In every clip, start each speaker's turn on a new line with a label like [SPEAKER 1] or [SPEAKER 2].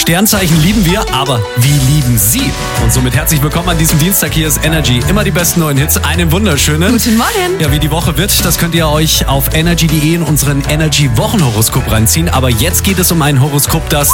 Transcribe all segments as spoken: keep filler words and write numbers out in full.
[SPEAKER 1] Sternzeichen lieben wir, aber wie lieben Sie? Und somit herzlich willkommen an diesem Dienstag. Hier ist Energy. Immer die besten neuen Hits. Einen wunderschönen.
[SPEAKER 2] Guten Morgen.
[SPEAKER 1] Ja, wie die Woche wird, das könnt ihr euch auf energy punkt de in unseren Energy-Wochenhoroskop reinziehen. Aber jetzt geht es um ein Horoskop, das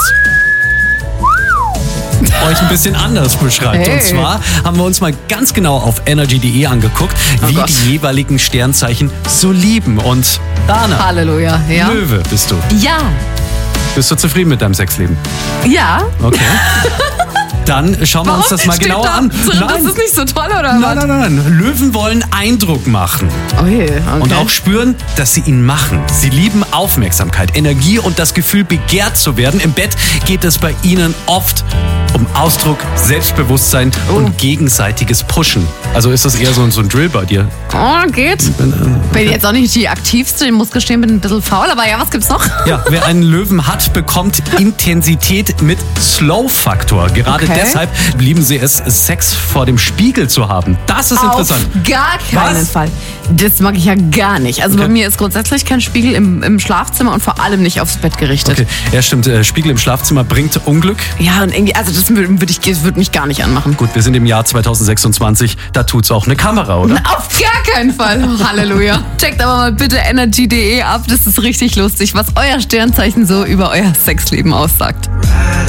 [SPEAKER 1] euch ein bisschen anders beschreibt.
[SPEAKER 2] Hey.
[SPEAKER 1] Und zwar haben wir uns mal ganz genau auf energy punkt de angeguckt,
[SPEAKER 2] Oh
[SPEAKER 1] wie
[SPEAKER 2] Gott.
[SPEAKER 1] die jeweiligen Sternzeichen so lieben. Und Dana,
[SPEAKER 2] Halleluja. Ja.
[SPEAKER 1] Löwe bist du.
[SPEAKER 2] Ja.
[SPEAKER 1] Bist du zufrieden mit deinem Sexleben?
[SPEAKER 2] Ja.
[SPEAKER 1] Okay. Dann schauen wir
[SPEAKER 2] Warum
[SPEAKER 1] uns das mal
[SPEAKER 2] steht
[SPEAKER 1] genauer
[SPEAKER 2] da
[SPEAKER 1] an.
[SPEAKER 2] drin, das ist nicht so toll, oder
[SPEAKER 1] nein,
[SPEAKER 2] was?
[SPEAKER 1] nein, nein, nein. Löwen wollen Eindruck machen.
[SPEAKER 2] Oh je, okay.
[SPEAKER 1] Und auch spüren, dass sie ihn machen. Sie lieben Aufmerksamkeit, Energie und das Gefühl, begehrt zu werden. Im Bett geht es bei ihnen oft um Ausdruck, Selbstbewusstsein
[SPEAKER 2] Oh.
[SPEAKER 1] und gegenseitiges Pushen. Also ist das eher so, so ein Drill bei dir?
[SPEAKER 2] Oh, geht. Bin jetzt auch nicht die aktivste, ich muss gestehen, bin ein bisschen faul, aber ja, was gibt's noch?
[SPEAKER 1] Ja, wer einen Löwen hat, bekommt Intensität mit Slow-Faktor. Gerade
[SPEAKER 2] Okay.
[SPEAKER 1] deshalb lieben sie es, Sex vor dem Spiegel zu haben. Das ist interessant.
[SPEAKER 2] Auf gar keinen
[SPEAKER 1] Was?
[SPEAKER 2] Fall. Das mag ich ja gar nicht. Also
[SPEAKER 1] Okay.
[SPEAKER 2] bei mir ist grundsätzlich kein Spiegel im, im Schlafzimmer und vor allem nicht aufs Bett gerichtet.
[SPEAKER 1] Okay, ja stimmt, äh, Spiegel im Schlafzimmer bringt Unglück.
[SPEAKER 2] Ja, und irgendwie, also das würde würd ich, das würd mich gar nicht anmachen.
[SPEAKER 1] Gut, wir sind im Jahr zweitausendsechsundzwanzig, da tut's auch eine Kamera, oder?
[SPEAKER 2] Auf gar keinen Fall. Halleluja. Checkt aber mal bitte energy punkt de ab. Das ist richtig lustig, was euer Sternzeichen so über euer Sexleben aussagt.